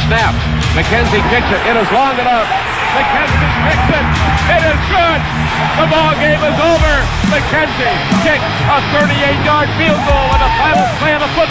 snap. McKenzie kicks it. It is long enough. McKenzie kicks it. It is good. The ball game is over. McKenzie kicks a 38-yard field goal in the final play of the football.